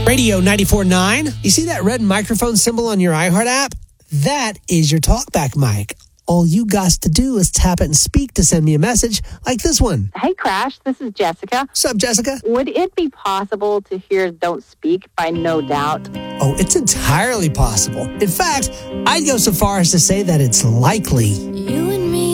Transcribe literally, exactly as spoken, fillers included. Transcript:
Radio ninety-four point nine. You see that red microphone symbol on your iHeart app? That is your TalkBack mic. All you got to do is tap it and speak to send me a message like this one. Hey, Crash, this is Jessica. What's up, Jessica? Would it be possible to hear Don't Speak by No Doubt? Oh, it's entirely possible. In fact, I'd go so far as to say that it's likely. You and